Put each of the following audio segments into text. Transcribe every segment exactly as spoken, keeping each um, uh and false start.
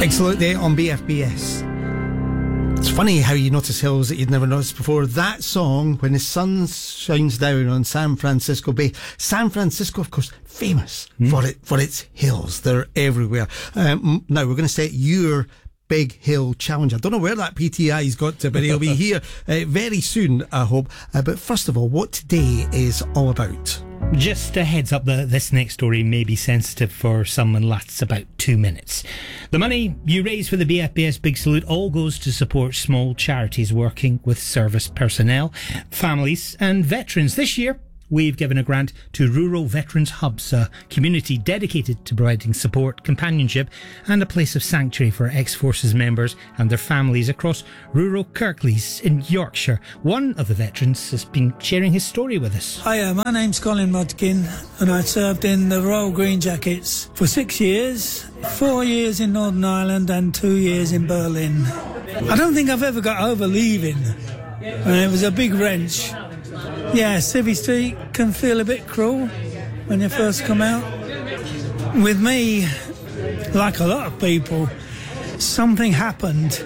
Big salute there on B F B S. It's funny how you notice hills that you'd never noticed before. That song, When the Sun Shines Down on San Francisco Bay. San Francisco, of course, famous mm. for it for its hills. They're everywhere. Um, now, we're going to set your Big Hill Challenge. I don't know where that P T I's got to, but he'll be here uh, very soon, I hope. Uh, but first of all, what today is all about? Just a heads up that this next story may be sensitive for some and lasts about two minutes. The money you raise for the B F B S Big Salute all goes to support small charities working with service personnel, families and veterans. This year, we've given a grant to Rural Veterans Hubs, a community dedicated to providing support, companionship and a place of sanctuary for ex-forces members and their families across rural Kirklees in Yorkshire. One of the veterans has been sharing his story with us. Hiya, my name's Colin Rudkin and I served in the Royal Green Jackets for six years, four years in Northern Ireland and two years in Berlin. I don't think I've ever got over leaving. And it was a big wrench. Yeah, Civvy Street can feel a bit cruel when you first come out. With me, like a lot of people, something happened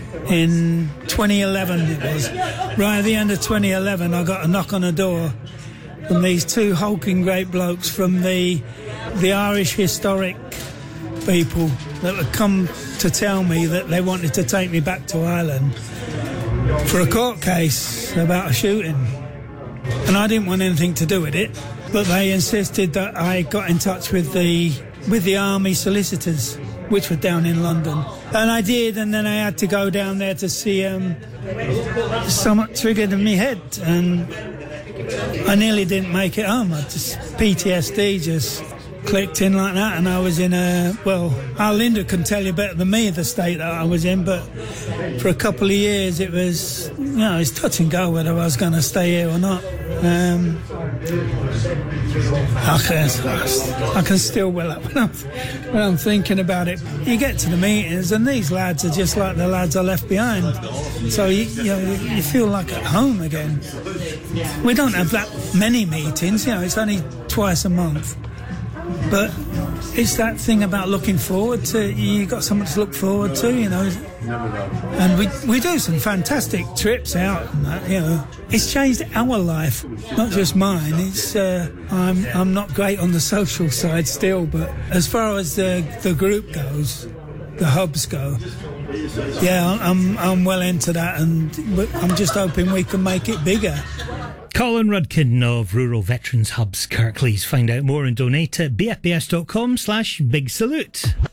in twenty eleven, it was. Right at the end of twenty eleven, I got a knock on the door from these two hulking great blokes from the, the Irish historic people that had come to tell me that they wanted to take me back to Ireland for a court case about a shooting. And I didn't want anything to do with it, but they insisted that I got in touch with the with the army solicitors, which were down in London. And I did, and then I had to go down there to see um, something triggered in my head, and I nearly didn't make it home. I just P T S D just clicked in like that, and I was in a, well, our Linda can tell you better than me the state that I was in, but for a couple of years it was, you know, it's touch and go whether I was going to stay here or not. Um, I, can, I can still well up when I'm, when I'm thinking about it. You get to the meetings and these lads are just like the lads I left behind, so you, you know, you feel like at home again. We don't have that many meetings, you know, it's only twice a month. But it's that thing about looking forward to, you got something to look forward to, you know. And we we do some fantastic trips out and that, you know. It's changed our life, not just mine. It's uh, I'm I'm not great on the social side still, but as far as the the group goes, the hubs go, yeah, I'm I'm well into that, and I'm just hoping we can make it bigger. Colin Rudkin of Rural Veterans Hubs Kirklees. Find out more and donate at b f b s dot com slash big salute.